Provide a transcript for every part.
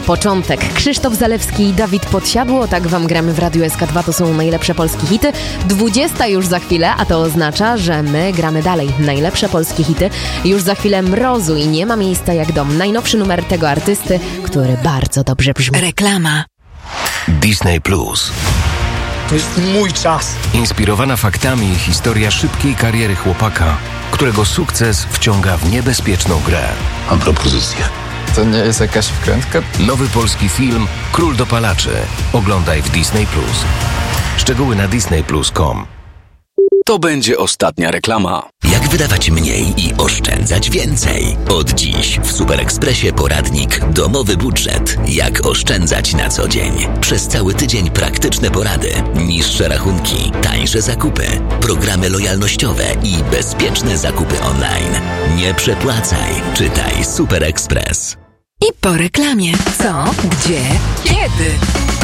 Początek. Krzysztof Zalewski i Dawid Podsiadło. Tak wam gramy w Radiu SK2. To są najlepsze polskie hity. 20 już za chwilę, a to oznacza, że my gramy dalej. Najlepsze polskie hity. Już za chwilę Mrozu i Nie ma miejsca jak dom. Najnowszy numer tego artysty, który bardzo dobrze brzmi. Reklama. Disney Plus. To jest mój czas. Inspirowana faktami historia szybkiej kariery chłopaka, którego sukces wciąga w niebezpieczną grę. Mam propozycję. To nie jest jakaś wkrętka? Nowy polski film Król dopalaczy. Oglądaj w Disney Plus. Szczegóły na disneyplus.com. To będzie ostatnia reklama. Jak wydawać mniej i oszczędzać więcej? Od dziś w Super Expressie poradnik Domowy budżet. Jak oszczędzać na co dzień? Przez cały tydzień praktyczne porady, niższe rachunki, tańsze zakupy, programy lojalnościowe i bezpieczne zakupy online. Nie przepłacaj. Czytaj Super Express. I po reklamie. Co? Gdzie? Kiedy?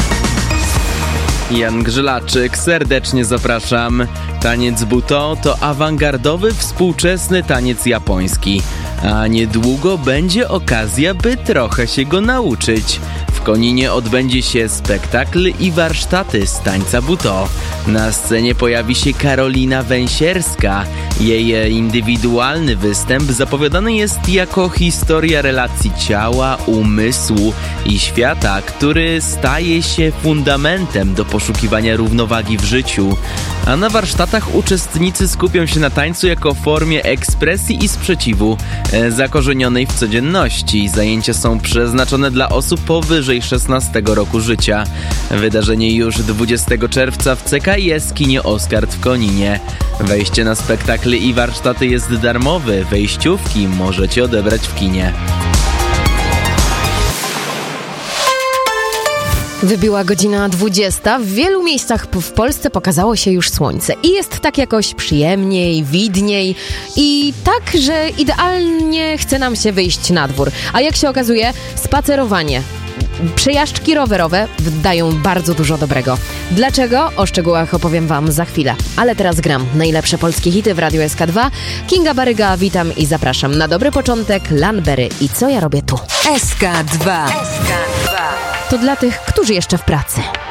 Jan Grzylaczyk, serdecznie zapraszam. Taniec Buto to awangardowy, współczesny taniec japoński, a niedługo będzie okazja, by trochę się go nauczyć. W Koninie odbędzie się spektakl i warsztaty z tańca Buto. Na scenie pojawi się Karolina Węsierska. Jej indywidualny występ zapowiadany jest jako historia relacji ciała, umysłu i świata, który staje się fundamentem do poszukiwania równowagi w życiu. A na warsztatach uczestnicy skupią się na tańcu jako formie ekspresji i sprzeciwu zakorzenionej w codzienności. Zajęcia są przeznaczone dla osób powyżej 16 roku życia. Wydarzenie już 20 czerwca w CKiS kinie Oskard w Koninie. Wejście na spektakl i warsztaty jest darmowe. Wejściówki możecie odebrać w kinie. Wybiła godzina 20. W wielu miejscach w Polsce pokazało się już słońce. I jest tak jakoś przyjemniej, widniej i tak, że idealnie chce nam się wyjść na dwór. A jak się okazuje, spacerowanie, przejażdżki rowerowe dają bardzo dużo dobrego. Dlaczego? O szczegółach opowiem wam za chwilę. Ale teraz gram najlepsze polskie hity w Radiu SK2. Kinga Baryga, witam i zapraszam. Na dobry początek Lanbery i Co ja robię tu? SK2. To dla tych, którzy jeszcze w pracy.